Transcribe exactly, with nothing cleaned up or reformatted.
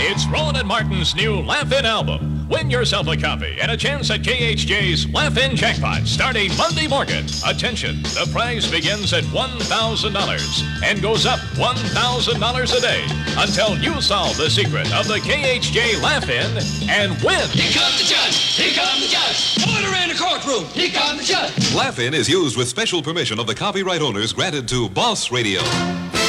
It's Ron and Martin's new Laugh-In album. Win yourself a copy and a chance at K H J's Laugh-In Jackpot starting Monday morning. Attention, the prize begins at one thousand dollars and goes up one thousand dollars a day until you solve the secret of the K H J Laugh-In and win. Here comes the judge. Here comes the judge. Order in the courtroom. Here comes the judge. Laugh-In is used with special permission of the copyright owners granted to Boss Radio.